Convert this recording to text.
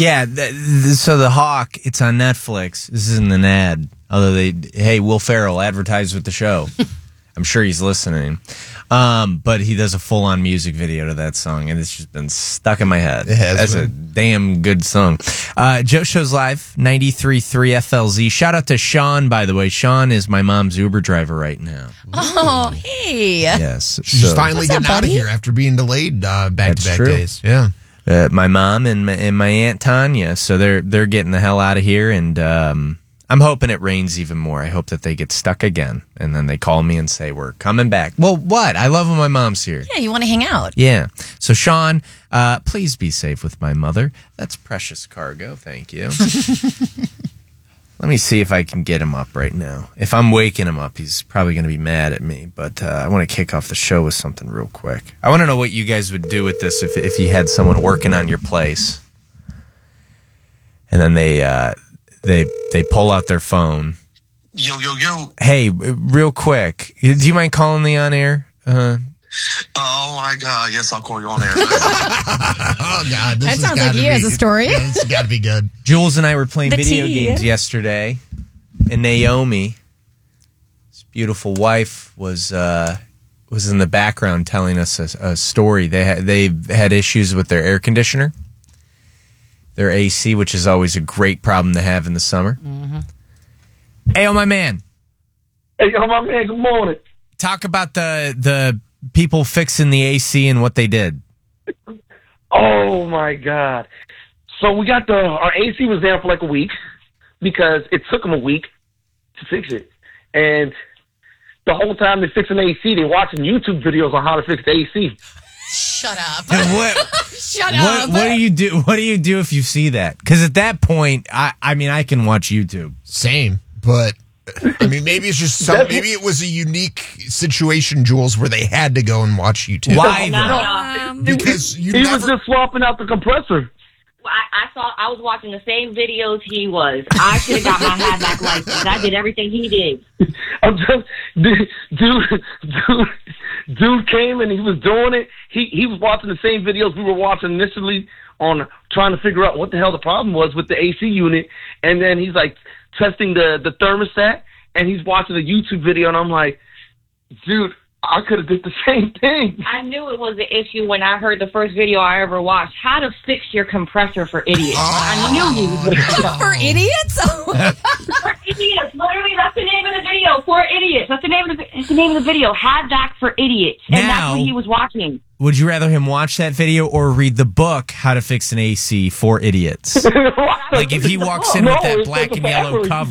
Yeah, so The Hawk, it's on Netflix. This isn't an ad. Although hey, Will Ferrell, advertise with the show. I'm sure he's listening. But he does a full-on music video to that song, and it's just been stuck in my head. It has That's been. a damn good song. Joe Show's live, 93.3 FLZ. Shout out to Sean, by the way. Sean is my mom's Uber driver right now. Oh, hey. Yes. She's finally What's up, getting out of buddy? here after being delayed back-to-back true. days. Yeah. My mom and my Aunt Tanya, so they're getting the hell out of here, and I'm hoping it rains even more. I hope that they get stuck again, and then they call me and say, we're coming back. Well, what? I love when my mom's here. Yeah, you want to hang out. Yeah. So, Sean, please be safe with my mother. That's precious cargo. Thank you. Let me see if I can get him up right now. If I'm waking him up, he's probably going to be mad at me, but I want to kick off the show with something real quick. I want to know what you guys would do with this if you had someone working on your place, and then they pull out their phone. Yo, yo, yo. Hey, real quick, do you mind calling me on air? Oh, my God. Yes, I'll call you on there. Oh, God. This That has sounds like gotta he has a story. It's got to be good. Jules and I were playing The video tea. games yesterday, and Naomi, his beautiful wife, was in the background telling us a story. They had issues with their air conditioner, their AC, which is always a great problem to have in the summer. Mm-hmm. Hey, my man. Hey, my man, good morning. Talk about the people fixing the AC and what they did. Oh, my God. So we got our AC was down for like a week because it took them a week to fix it. And the whole time they're fixing the AC, they're watching YouTube videos on how to fix the AC. Shut up. Shut up. What do you do? What do you do if you see that? Because at that point, I mean, I can watch YouTube. Same, but I mean, maybe it's just maybe it was a unique situation, Jules, where they had to go and watch YouTube. Why? though? Because you He never. was just swapping out the compressor. I was watching the same videos he was. I should have got my Havoc license. I did everything he did. I'm just, dude came and he was doing it. He was watching the same videos we were watching initially on trying to figure out what the hell the problem was with the AC unit. And then he's like testing the thermostat, and he's watching a YouTube video, and I'm like, dude, I could have did the same thing. I knew it was the issue when I heard the first video I ever watched. How to fix your compressor for idiots. I knew he was going to For idiots? For idiots. Literally, that's the name of the video. For idiots. That's the name of the video. Havoc for idiots. And Now- that's what he was watching. Would you rather him watch that video or read the book, How to Fix an AC for Idiots? Like if he walks in with that it's black like and yellow backwards. cover.